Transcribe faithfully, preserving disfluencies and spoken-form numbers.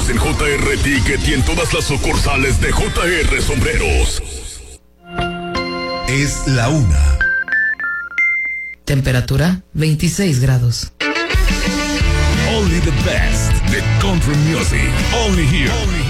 en J R Ticket y en todas las sucursales de J R Sombreros. Es la una. Temperatura veintiséis grados. Only the best. The country music. Only here. Only here.